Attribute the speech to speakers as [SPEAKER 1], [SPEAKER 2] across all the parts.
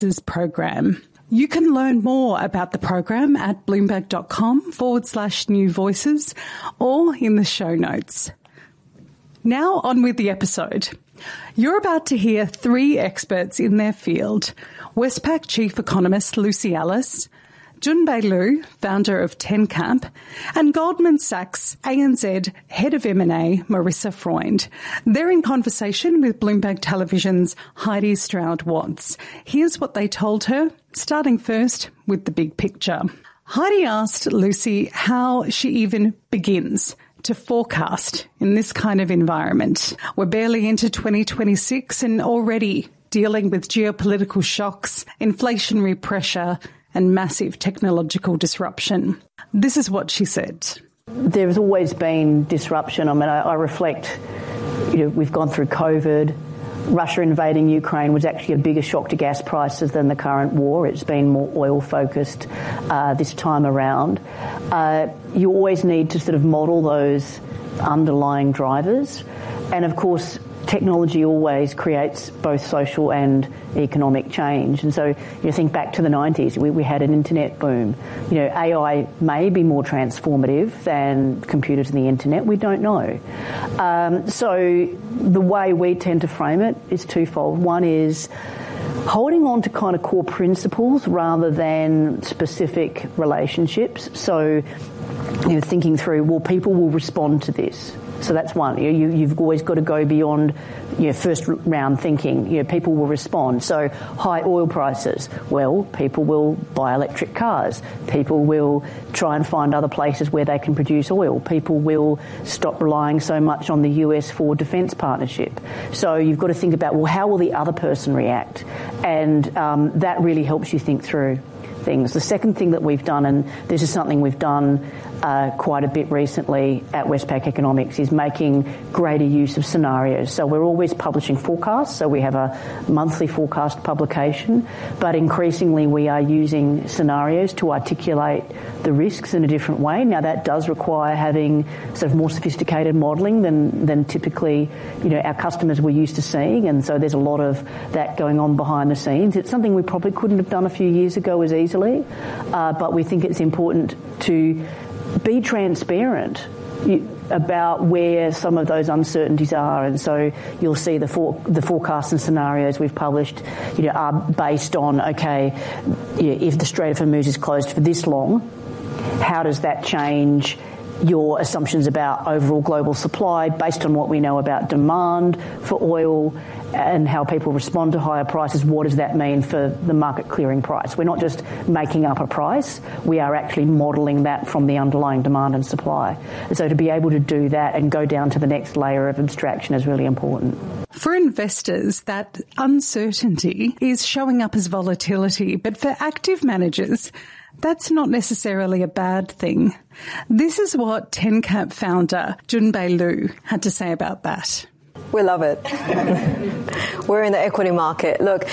[SPEAKER 1] program. You can learn more about the program at bloomberg.com/new voices or in the show notes. Now on with the episode. You're about to hear three experts in their field: Westpac Chief Economist Lucy Ellis, Junbei Liu, founder of TenCap, and Goldman Sachs ANZ Head of M&A Marissa Freund. They're in conversation with Bloomberg Television's Heidi Stroud-Watts. Here's what they told her, starting first with the big picture. Heidi asked Lucy how she even begins to forecast in this kind of environment. We're barely into 2026 and already dealing with geopolitical shocks, inflationary pressure, and massive technological disruption. This is what she said.
[SPEAKER 2] There's always been disruption. I mean, I reflect, we've gone through COVID. Russia invading Ukraine was actually a bigger shock to gas prices than the current war. It's been more oil-focused this time around. You always need to sort of model those underlying drivers. And, of course, technology always creates both social and economic change. And so you think back to the 90s, we had an internet boom. AI may be more transformative than computers and the internet. We don't know. So the way we tend to frame it is twofold. One is holding on to kind of core principles rather than specific relationships. So thinking through, well, people will respond to this. So that's one. You've always got to go beyond first round thinking. People will respond. So high oil prices, well, people will buy electric cars. People will try and find other places where they can produce oil. People will stop relying so much on the US for defence partnership. So you've got to think about, well, how will the other person react? And that really helps you think through things. The second thing that we've done, and this is something we've done quite a bit recently at Westpac Economics, is making greater use of scenarios. So we're always publishing forecasts, so we have a monthly forecast publication, but increasingly we are using scenarios to articulate the risks in a different way. Now that does require having sort of more sophisticated modelling than typically our customers were used to seeing, and so there's a lot of that going on behind the scenes. It's something we probably couldn't have done a few years ago as easily, but we think it's important to be transparent about where some of those uncertainties are. And so you'll see the forecasts and scenarios we've published are based on, if the Strait of Hormuz is closed for this long, how does that change your assumptions about overall global supply based on what we know about demand for oil and how people respond to higher prices? What does that mean for the market clearing price? We're not just making up a price, we are actually modelling that from the underlying demand and supply. And so to be able to do that and go down to the next layer of abstraction is really important.
[SPEAKER 1] For investors, that uncertainty is showing up as volatility, but for active managers, that's not necessarily a bad thing. This is what TenCap founder Junbei Liu had to say about that.
[SPEAKER 3] We love it. We're in the equity market. Look,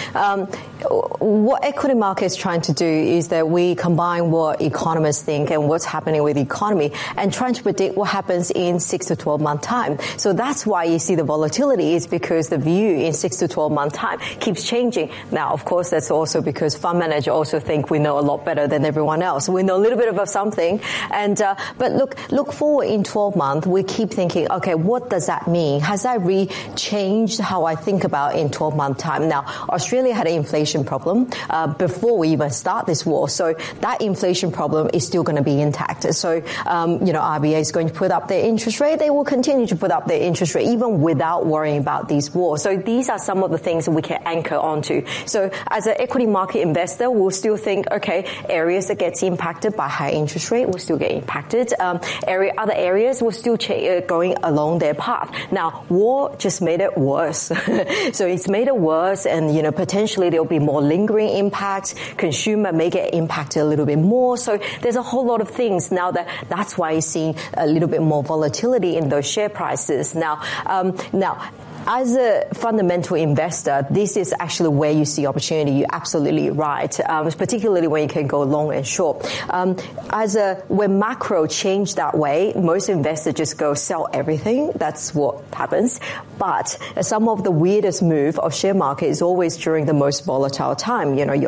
[SPEAKER 3] what equity market is trying to do is that we combine what economists think and what's happening with the economy and trying to predict what happens in 6 to 12 month time. So that's why you see the volatility, is because the view in 6 to 12 month time keeps changing. Now, of course, that's also because fund managers also think we know a lot better than everyone else. We know a little bit about something. And, but look forward in 12 months, we keep thinking, okay, what does that mean? Has that really changed how I think about in 12 month time? Now, Australia had an inflation problem before we even start this war. So that inflation problem is still going to be intact. So, RBA is going to put up their interest rate. They will continue to put up their interest rate even without worrying about these wars. So these are some of the things that we can anchor onto. So as an equity market investor, we'll still think, okay, areas that gets impacted by high interest rate will still get impacted. Other areas will still going along their path. Now, war just made it worse. So it's made it worse, and, potentially there'll be more lingering impacts. Consumer may get impacted a little bit more. So there's a whole lot of things now that's why you're seeing a little bit more volatility in those share prices. Now, as a fundamental investor, this is actually where you see opportunity. You're absolutely right, particularly when you can go long and short. When macro change that way, most investors just go sell everything. That's what happens. But some of the weirdest move of share market is always during the most volatile time. Your